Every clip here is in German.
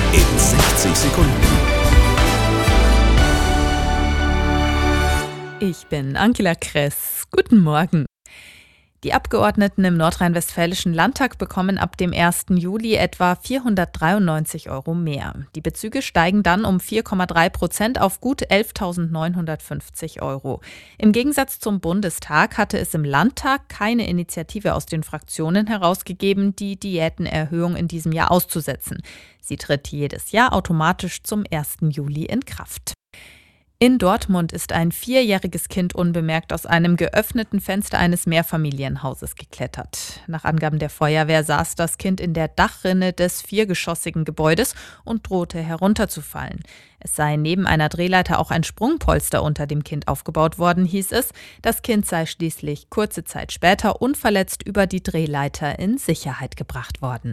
in 60 Sekunden. Ich bin Angela Kress. Guten Morgen. Die Abgeordneten im nordrhein-westfälischen Landtag bekommen ab dem 1. Juli etwa 493 € mehr. Die Bezüge steigen dann um 4,3% auf gut 11.950 €. Im Gegensatz zum Bundestag hatte es im Landtag keine Initiative aus den Fraktionen herausgegeben, die Diätenerhöhung in diesem Jahr auszusetzen. Sie tritt jedes Jahr automatisch zum 1. Juli in Kraft. In Dortmund ist ein 4-jähriges Kind unbemerkt aus einem geöffneten Fenster eines Mehrfamilienhauses geklettert. Nach Angaben der Feuerwehr saß das Kind in der Dachrinne des 4-geschossigen Gebäudes und drohte herunterzufallen. Es sei neben einer Drehleiter auch ein Sprungpolster unter dem Kind aufgebaut worden, hieß es. Das Kind sei schließlich kurze Zeit später unverletzt über die Drehleiter in Sicherheit gebracht worden.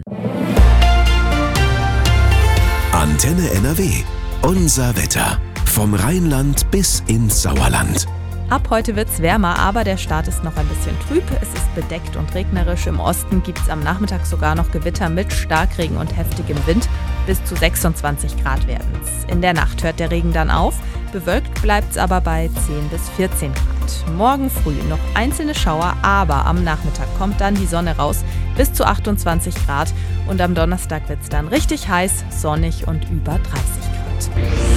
Antenne NRW. Unser Wetter. Vom Rheinland bis ins Sauerland. Ab heute wird's wärmer, aber der Start ist noch ein bisschen trüb. Es ist bedeckt und regnerisch. Im Osten gibt's am Nachmittag sogar noch Gewitter mit Starkregen und heftigem Wind. Bis zu 26 Grad werden's. In der Nacht hört der Regen dann auf. Bewölkt bleibt's aber bei 10 bis 14 Grad. Morgen früh noch einzelne Schauer, aber am Nachmittag kommt dann die Sonne raus. Bis zu 28 Grad. Und am Donnerstag wird's dann richtig heiß, sonnig und über 30 Grad.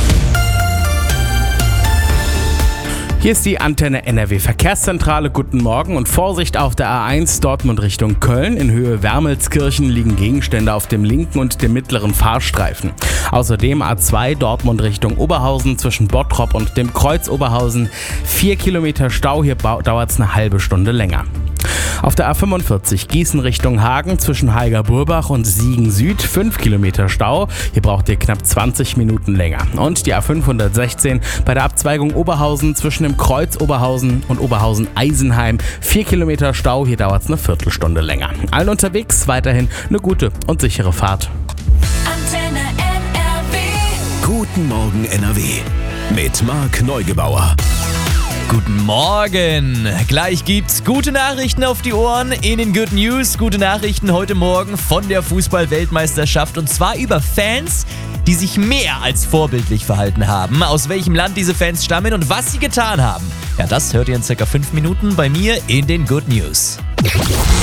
Hier ist die Antenne NRW Verkehrszentrale. Guten Morgen und Vorsicht auf der A1 Dortmund Richtung Köln. In Höhe Wermelskirchen liegen Gegenstände auf dem linken und dem mittleren Fahrstreifen. Außerdem A2 Dortmund Richtung Oberhausen zwischen Bottrop und dem Kreuz Oberhausen. 4 Kilometer Stau, hier dauert es eine halbe Stunde länger. Auf der A45 Gießen Richtung Hagen zwischen Haiger-Burbach und Siegen Süd 5 Kilometer Stau. Hier braucht ihr knapp 20 Minuten länger. Und die A516 bei der Abzweigung Oberhausen zwischen dem Kreuz Oberhausen und Oberhausen-Eisenheim 4 Kilometer Stau. Hier dauert es eine Viertelstunde länger. Allen unterwegs weiterhin eine gute und sichere Fahrt. Antenne NRW. Guten Morgen NRW. Mit Marc Neugebauer. Guten Morgen! Gleich gibt's gute Nachrichten auf die Ohren in den Good News. Gute Nachrichten heute Morgen von der Fußball-Weltmeisterschaft und zwar über Fans, die sich mehr als vorbildlich verhalten haben. Aus welchem Land diese Fans stammen und was sie getan haben. Ja, das hört ihr in circa 5 Minuten bei mir in den Good News.